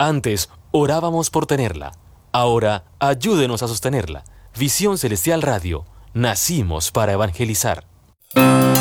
Antes orábamos por tenerla. Ahora ayúdenos a sostenerla. Visión Celestial Radio. Nacimos para evangelizar.